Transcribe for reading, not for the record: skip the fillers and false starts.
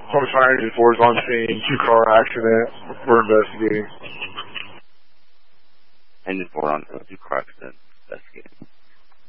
Homicide Engine 4 is on scene, 2-car accident. We're investigating. Engine 4 on 2-car accident, investigating.